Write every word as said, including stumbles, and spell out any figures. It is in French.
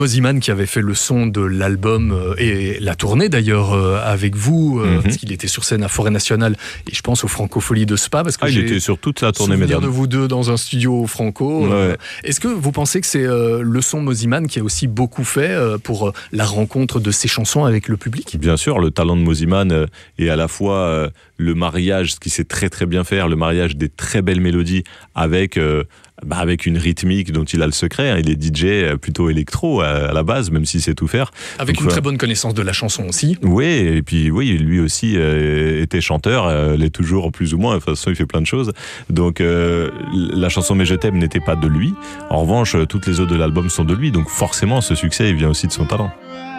Mosimann qui avait fait le son de l'album euh, et la tournée d'ailleurs euh, avec vous, euh, mm-hmm. parce qu'il était sur scène à Forêt Nationale et je pense aux Francofolies de Spa. Parce que ah, il était sur toute la tournée, mesdames. De vous deux dans un studio franco. Ouais. Euh, est-ce que vous pensez que c'est euh, le son Mosimann qui a aussi beaucoup fait euh, pour euh, la rencontre de ses chansons avec le public ? Bien sûr, le talent de Mosimann euh, est à la fois euh, le mariage, ce qu'il sait très très bien faire, le mariage des très belles mélodies avec... Euh, Bah avec une rythmique dont il a le secret, hein. Il est D J plutôt électro à la base, même s'il sait tout faire. Avec Donc, une euh, très bonne connaissance de la chanson aussi. Oui, et puis oui, lui aussi euh, était chanteur, euh, l'est toujours plus ou moins, de toute façon il fait plein de choses. Donc euh, la chanson Mais je t'aime n'était pas de lui, en revanche toutes les autres de l'album sont de lui, donc forcément ce succès il vient aussi de son talent.